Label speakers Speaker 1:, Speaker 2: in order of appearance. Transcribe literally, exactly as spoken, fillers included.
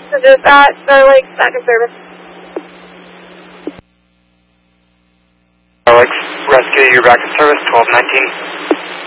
Speaker 1: Houston dispatch, Starlink, back in service.
Speaker 2: Starlink, rescue, you're back in service, twelve nineteen.